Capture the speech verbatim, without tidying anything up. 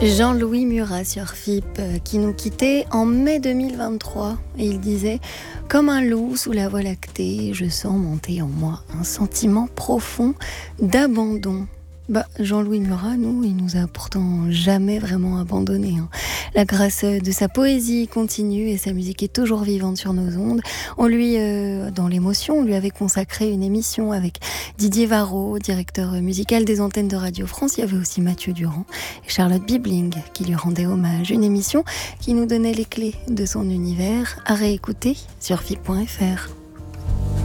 Jean-Louis Murat sur F I P euh, qui nous quittait en mai deux mille vingt-trois et il disait « Comme un loup sous la voie lactée, je sens monter en moi un sentiment profond d'abandon ». Bah, Jean-Louis Murat, nous, il nous a pourtant jamais vraiment abandonnés. Hein. La grâce de sa poésie continue et sa musique est toujours vivante sur nos ondes. On lui, euh, dans l'émotion, on lui avait consacré une émission avec Didier Varro, directeur musical des antennes de Radio France. Il y avait aussi Mathieu Durand et Charlotte Bibling qui lui rendaient hommage. Une émission qui nous donnait les clés de son univers à réécouter sur F I P point F R.